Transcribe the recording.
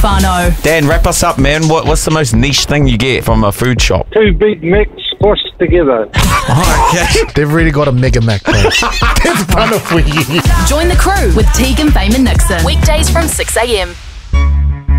Whānau. Dan, wrap us up, man. What's the most niche thing you get from a food shop? 2 Big Macs squashed together. Okay. They've really got a Mega Mac though. They've done it for you. Join the crew with Tegan, Fame and Nixon. Weekdays from 6 a.m.